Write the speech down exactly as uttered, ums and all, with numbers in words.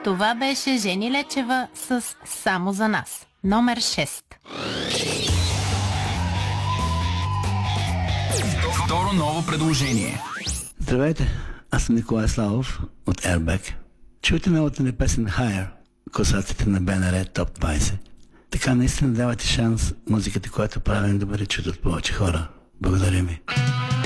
Това беше Жени Лечева с "Само за нас", номер шест. Второ ново предложение. Здравейте, аз съм Николай Славов от Airbag. Чуйте новата ни песен Higher, класацията на БНР Топ двайсет. Така наистина давате шанс музиката, която правим, да бъде чута от повече хора. Благодаря ви.